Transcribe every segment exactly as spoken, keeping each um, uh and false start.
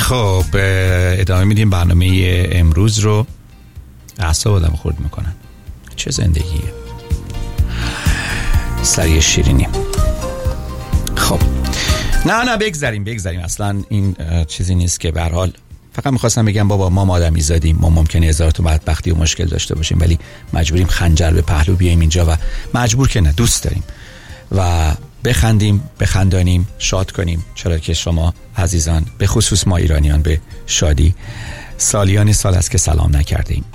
خب ادامه میدیم برنامه امروز رو. اعصاب آدم خورد میکنن. چه زندگیه، سریع شیرینی. خب نه نه بگذاریم بگذاریم اصلا این چیزی نیست که به هر حال فقط میخواستم بگم بابا ما آدمی زادیم، ما ممکنه هزار تا بدبختی و مشکل داشته باشیم ولی مجبوریم خنجر به پهلو بیایم اینجا و مجبور که نه، دوست داریم و بخندیم، بخندانیم، شاد کنیم، چرا که شما عزیزان به خصوص ما ایرانیان به شادی سالیان سال است که سلام نکردیم.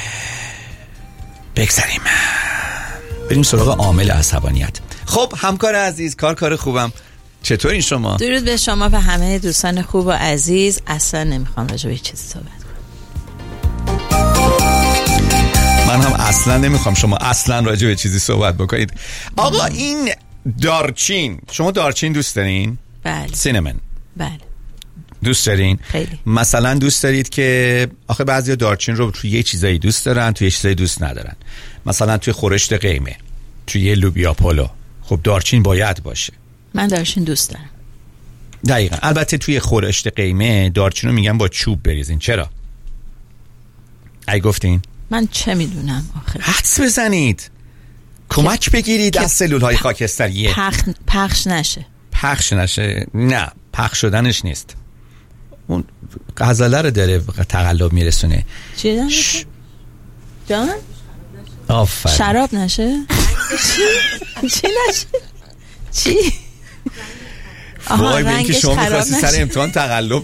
بگذاریم بریم سراغ عامل عصبانیت. خب همکار عزیز، کار کار خوبم، چطورین شما؟ درود به شما و همه دوستان خوب و عزیز. اصلا نمیخوام راجع به چیزی صحبت کنم. من هم اصلا نمیخوام شما اصلا راجع به چیزی صحبت بکنید. آقا این دارچین، شما دارچین دوست دارین؟ بله. سینمن؟ بله. دوست دارین؟ خیلی. مثلا دوست دارید که آخه بعضیا دارچین رو توی یه چیزایی دوست دارن، توی یه چیزایی دوست ندارن. مثلا توی خورشت قیمه، توی یه لوبیا پلو، خب دارچین باید باشه. من دارچین دوست دارم. دقیقاً. البته توی خورشت قیمه دارچین رو میگن با چوب بریزین. چرا؟ ای گفتین؟ من چه میدونم آخه. حدس بزنید. کمک بگیرید از سلول‌های خاکستری. پخ... پخش نشه. پخش نشه؟ نه، پخش شدنش نیست. اون غزاله رو داره تقلب میرسونه. چی داره؟ ش... جان؟ آفرین. شراب نشه؟ چی؟ چی نشه؟ چی؟ وای به این که شما میخواستی سر امتحان تقلب